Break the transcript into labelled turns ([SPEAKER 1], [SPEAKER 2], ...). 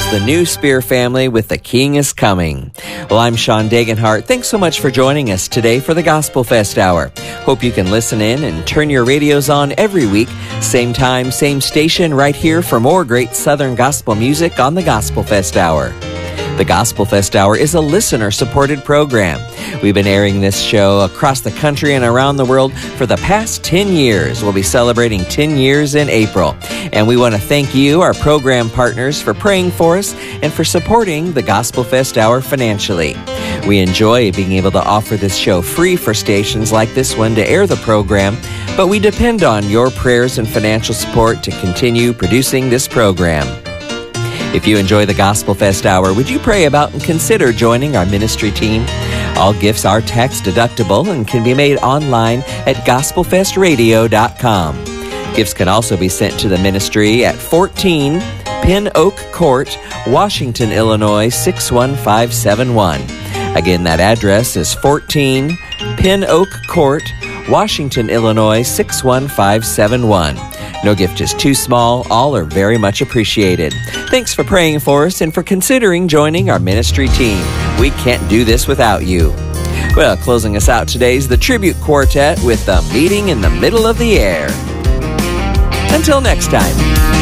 [SPEAKER 1] is the new Spear family with The King is Coming. Well, I'm Sean Dagenhart. Thanks so much for joining us today for the Gospel Fest Hour. Hope you can listen in and turn your radios on every week. Same time, same station, right here for more great Southern gospel music on the Gospel Fest Hour. The Gospel Fest Hour is a listener-supported program. We've been airing this show across the country and around the world for the past 10 years. We'll be celebrating 10 years in April. And we want to thank you, our program partners, for praying for us and for supporting the Gospel Fest Hour financially. We enjoy being able to offer this show free for stations like this one to air the program, but we depend on your prayers and financial support to continue producing this program. If you enjoy the Gospel Fest Hour, would you pray about and consider joining our ministry team? All gifts are tax deductible and can be made online at gospelfestradio.com. Gifts can also be sent to the ministry at 14 Pin Oak Court, Washington, Illinois 61571. Again, that address is 14 Pin Oak Court, Washington, Illinois 61571. No gift is too small. All are very much appreciated. Thanks for praying for us and for considering joining our ministry team. We can't do this without you. Well, closing us out today is the Tribute Quartet with The Meeting in the Middle of the Air. Until next time.